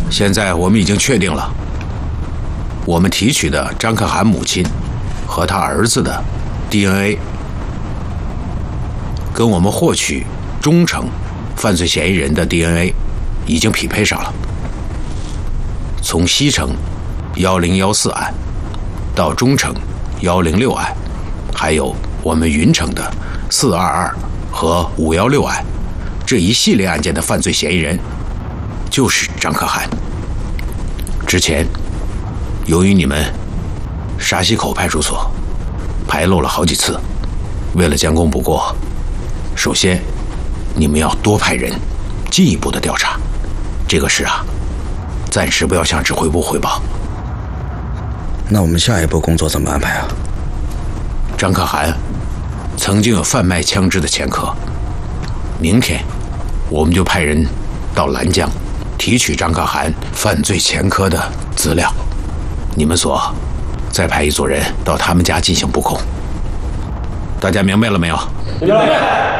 现在我们已经确定了，我们提取的张可汗母亲和他儿子的 DNA， 跟我们获取中城犯罪嫌疑人的 DNA 已经匹配上了。从西城1014案到中城106案，还有我们云城的422和516案，这一系列案件的犯罪嫌疑人就是张可汗。之前由于你们沙溪口派出所排漏了好几次，为了将功补过，首先你们要多派人进一步的调查这个事啊，暂时不要向指挥部汇报。 那我们下一步工作怎么安排啊？ 张可汗曾经有贩卖枪支的前科，明天我们就派人到兰江提取张可汗犯罪前科的资料，你们所再派一组人到他们家进行布控。大家明白了没有？明白。